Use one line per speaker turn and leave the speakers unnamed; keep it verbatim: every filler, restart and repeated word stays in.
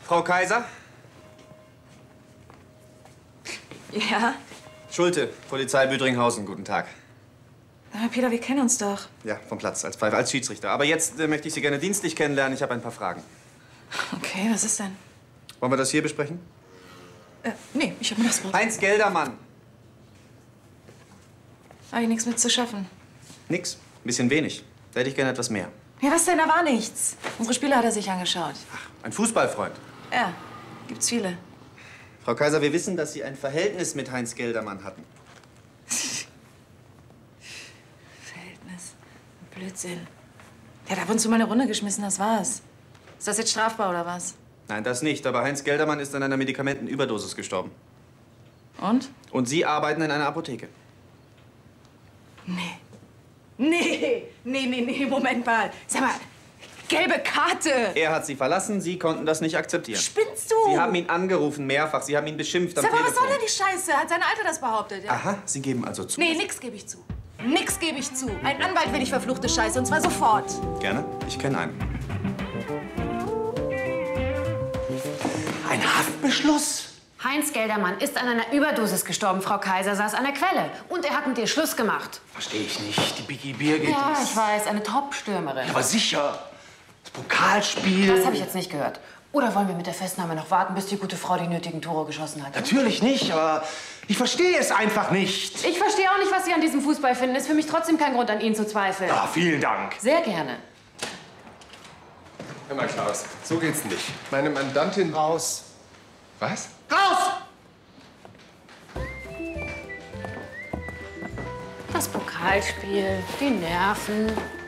Frau Kaiser?
Ja?
Schulte, Polizei Büdringhausen, guten Tag.
Na, Peter, wir kennen uns doch.
Ja, vom Platz, als Pfeifer, als Schiedsrichter. Aber jetzt äh, möchte ich Sie gerne dienstlich kennenlernen. Ich habe ein paar Fragen.
Okay, was ist denn?
Wollen wir das hier besprechen?
Äh, nee, ich habe mir das Wort.
Heinz Geldermann.
Habe ich nichts mit zu schaffen.
Nix, ein bisschen wenig. Da hätte ich gerne etwas mehr.
Ja, was denn? Da war nichts. Unsere Spiele hat er sich angeschaut.
Ach, ein Fußballfreund.
Ja, gibt's viele.
Frau Kaiser, wir wissen, dass Sie ein Verhältnis mit Heinz Geldermann hatten.
Verhältnis? Blödsinn. Der hat ab und zu mal eine Runde geschmissen, das war's. Ist das jetzt strafbar oder was?
Nein, das nicht. Aber Heinz Geldermann ist an einer Medikamentenüberdosis gestorben.
Und?
Und Sie arbeiten in einer Apotheke.
Nee. Nee, nee, nee, nee, Moment mal. Sag mal, gelbe Karte.
Er hat Sie verlassen, Sie konnten das nicht akzeptieren.
Spinnst du?
Sie haben ihn angerufen, mehrfach. Sie haben ihn beschimpft am
Sag mal,
Telefon.
was soll denn die Scheiße? Hat sein Alter das behauptet? Ja?
Aha, Sie geben also zu.
Nee, nix gebe ich zu. Nix gebe ich zu. Ein Anwalt will ich verfluchte Scheiße, und zwar sofort.
Gerne. Ich kenne einen.
Ein Haftbeschluss?
Heinz Geldermann ist an einer Überdosis gestorben, Frau Kaiser saß an der Quelle. Und er hat mit ihr Schluss gemacht.
Verstehe ich nicht. Die Biggie Birgit
Ja,
ist...
ich weiß, eine Top-Stürmerin.
Aber sicher. Das Pokalspiel...
Das habe ich jetzt nicht gehört. Oder wollen wir mit der Festnahme noch warten, bis die gute Frau die nötigen Tore geschossen hat?
Natürlich nicht, aber ich verstehe es einfach nicht.
Ich verstehe auch nicht, was Sie an diesem Fußball finden. Ist für mich trotzdem kein Grund, an Ihnen zu zweifeln.
Ah, vielen Dank.
Sehr gerne.
Hör mal, Klaus, so geht's nicht. Meine Mandantin...
Raus.
Was?
Raus!
Das Pokalspiel, die Nerven.